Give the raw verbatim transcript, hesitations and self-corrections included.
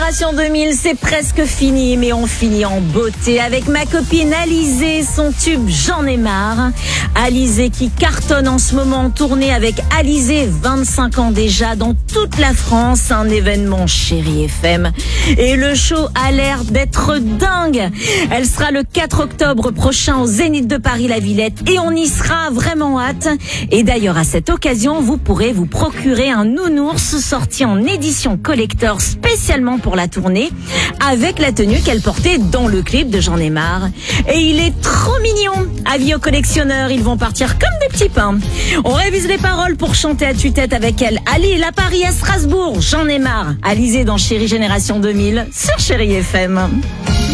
Génération deux mille, c'est presque fini, mais on finit en beauté avec ma copine Alizée, son tube J'en ai marre. Alizée qui cartonne en ce moment en tournée avec Alizée, vingt-cinq ans déjà, dans toute la France, un événement Chérie F M. Et le show a l'air d'être dingue. Elle sera le quatre octobre prochain au Zénith de Paris-La Villette et on y sera vraiment hâte. Et d'ailleurs, à cette occasion, vous pourrez vous procurer un nounours sorti en édition collector spécialement pour la tournée, avec la tenue qu'elle portait dans le clip de J'en ai marre. Et il est trop mignon. Avis aux collectionneurs, ils vont partir comme des petits pains. On révise les paroles pour chanter à tue-tête avec elle à Lille, à Paris, à Strasbourg. J'en ai marre. Alizée dans Chérie Génération deux mille sur Chérie F M.